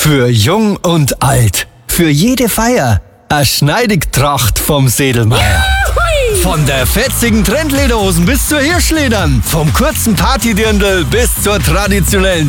Für Jung und Alt. Für jede Feier. A Schneidigtracht vom Sedelmeier. Von der fetzigen Trendlederhosen bis zur Hirschledern. Vom kurzen Partydirndl bis zur traditionellen